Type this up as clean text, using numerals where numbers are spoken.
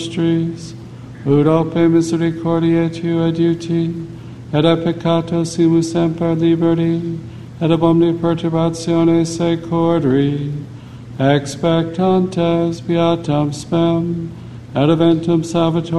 nostris, ut ope misericordiae Tui adiuti, et a peccatosimus semper liberi, et ab omni perturbatione securri, expectantes beatam spem, et eventum salvator